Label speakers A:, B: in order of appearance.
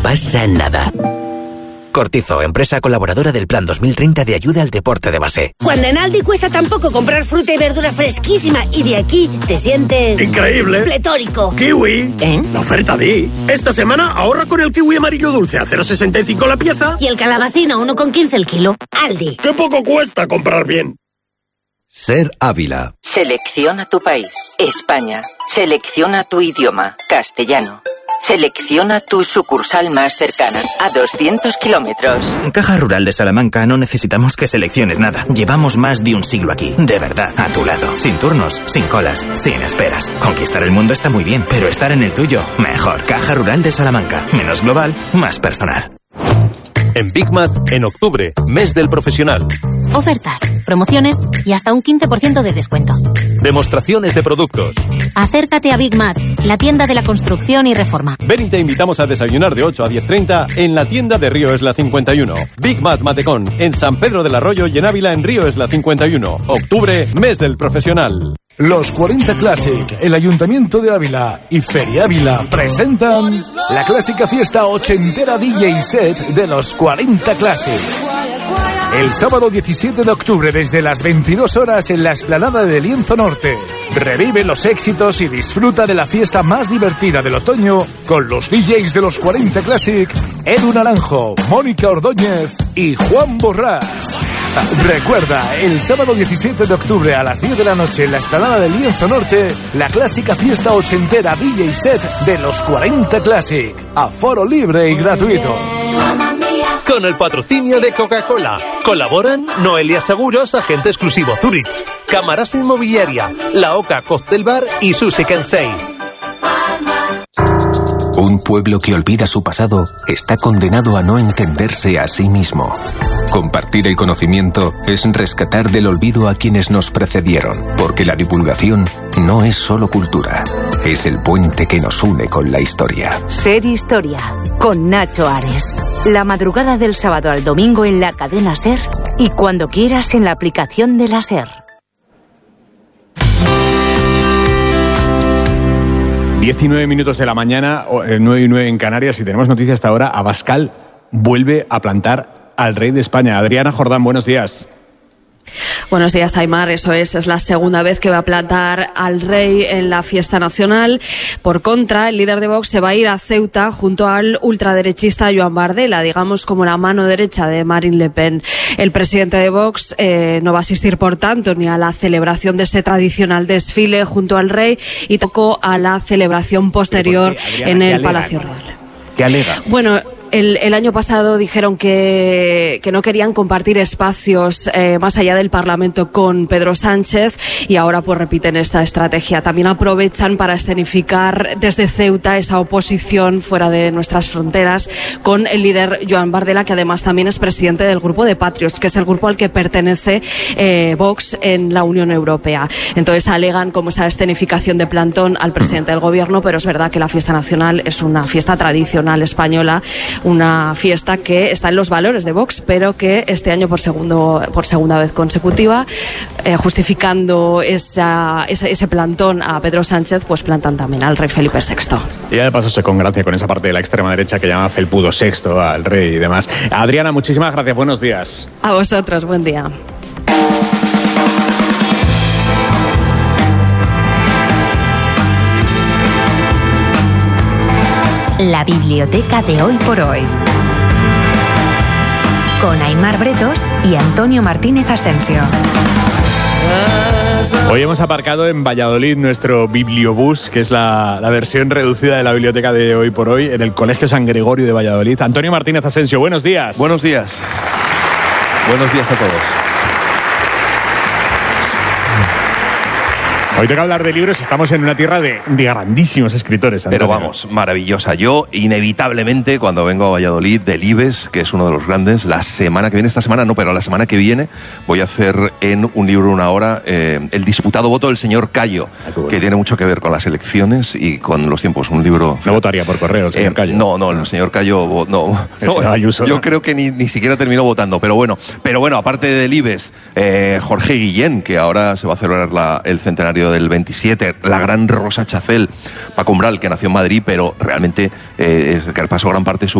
A: pasa nada. Cortizo, empresa colaboradora del Plan 2030 de ayuda al deporte de base.
B: Cuando en Aldi cuesta tan poco comprar fruta y verdura fresquísima y de aquí te sientes...
C: ¡increíble!
B: ¡Pletórico!
C: ¡Kiwi! La oferta Di. Esta semana ahorra con el kiwi amarillo dulce a 0,65 la pieza.
B: Y el calabacín a 1,15 el kilo. Aldi.
C: ¡Qué poco cuesta comprar bien!
D: Ser Ávila.
E: Selecciona tu país, España. Selecciona tu idioma, castellano. Selecciona tu sucursal más cercana, a 200 kilómetros.
F: En Caja Rural de Salamanca no necesitamos que selecciones nada. Llevamos más de un siglo aquí, de verdad, a tu lado. Sin turnos, sin colas, sin esperas. Conquistar el mundo está muy bien, pero estar en el tuyo, mejor. Caja Rural de Salamanca. Menos global, más personal.
G: En Big Mat, en octubre, mes del profesional.
H: Ofertas, promociones y hasta un 15% de descuento.
G: Demostraciones de productos.
H: Acércate a Big Mat, la tienda de la construcción y reforma.
G: Ven y te invitamos a desayunar de 8 a 10:30 en la tienda de Río Esla 51. Big Mat Matecón, en San Pedro del Arroyo y en Ávila en Río Esla 51. Octubre, mes del profesional.
I: Los 40 Classic, el Ayuntamiento de Ávila y Feria Ávila presentan la clásica fiesta ochentera DJ set de los 40 Classic. El sábado 17 de octubre desde las 22 horas en la explanada de Lienzo Norte. Revive los éxitos y disfruta de la fiesta más divertida del otoño con los DJs de los 40 Classic, Edu Naranjo, Mónica Ordóñez y Juan Borrás. Recuerda, el sábado 17 de octubre a las 10 de la noche en la explanada de Lienzo Norte, la clásica fiesta ochentera DJ set de los 40 Classic. Aforo libre y gratuito.
G: Con el patrocinio de Coca-Cola. Colaboran Noelia Seguros, agente exclusivo Zurich, Cámaras Inmobiliaria, La Oca Cocktail Bar y Sushi Kensei.
D: Un pueblo que olvida su pasado está condenado a no entenderse a sí mismo. Compartir el conocimiento es rescatar del olvido a quienes nos precedieron, porque la divulgación no es solo cultura, es el puente que nos une con la historia.
J: Ser Historia, con Nacho Ares. La madrugada del sábado al domingo en la cadena SER y cuando quieras en la aplicación de la SER.
K: 19 minutos de la mañana, 9:09 en Canarias, y tenemos noticias hasta ahora. Abascal vuelve a plantar al rey de España. Adriana Jordán, buenos días.
L: Buenos días, Aimar. Eso es la segunda vez que va a plantar al rey en la fiesta nacional. Por contra, el líder de Vox se va a ir a Ceuta junto al ultraderechista Joan Bardella, digamos como la mano derecha de Marine Le Pen. El presidente de Vox no va a asistir, por tanto, ni a la celebración de ese tradicional desfile junto al rey y tampoco a la celebración posterior en el Palacio Real.
K: ¿Qué alega?
L: Bueno, el año pasado dijeron que no querían compartir espacios más allá del Parlamento con Pedro Sánchez y ahora pues repiten esta estrategia. También aprovechan para escenificar desde Ceuta esa oposición fuera de nuestras fronteras con el líder Joan Bardella, que además también es presidente del grupo de Patriots, que es el grupo al que pertenece Vox en la Unión Europea. Entonces alegan como esa escenificación de plantón al presidente del gobierno, pero es verdad que la fiesta nacional es una fiesta tradicional española, una fiesta que está en los valores de Vox, pero que este año por segunda vez consecutiva, justificando ese plantón a Pedro Sánchez, pues plantan también al rey Felipe VI.
K: Y ya de paso se congracia con esa parte de la extrema derecha que llama Felpudo VI al rey y demás. Adriana, muchísimas gracias, buenos días.
L: A vosotros, buen día.
M: La biblioteca de Hoy por Hoy, con Aimar Bretos y Antonio Martínez Asensio.
K: Hoy hemos aparcado en Valladolid nuestro bibliobús, que es la versión reducida de la biblioteca de Hoy por Hoy, en el Colegio San Gregorio de Valladolid. Antonio Martínez Asensio, buenos días.
N: Buenos días. Buenos días a todos.
K: Hoy toca hablar de libros, estamos en una tierra de grandísimos escritores.
N: Antonio. Pero vamos, maravillosa. Yo, inevitablemente, cuando vengo a Valladolid, del IBES, que es uno de los grandes, la semana que viene, esta semana no, pero la semana que viene, voy a hacer en un libro una hora el disputado voto del señor Cayo, que tiene mucho que ver con las elecciones y con los tiempos. Un libro...
K: ¿No votaría por correo el señor Cayo?
N: No, el señor Cayo, no.
K: Ayuso,
N: yo creo que ni siquiera terminó votando, pero bueno, aparte del IBES, Jorge Guillén, que ahora se va a celebrar el centenario del 27, la gran Rosa Chacel, Paco Umbral, que nació en Madrid, pero realmente que pasó gran parte de su